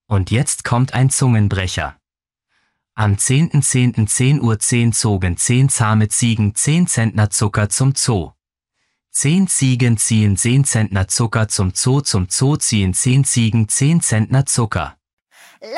Und jetzt kommt ein Zungenbrecher. Am 10.10.10 Uhr 10 zogen 10 zahme Ziegen 10 Zentner Zucker zum Zoo. 10 Ziegen ziehen 10 Zentner Zucker zum Zoo ziehen 10 Ziegen 10 Zentner Zucker.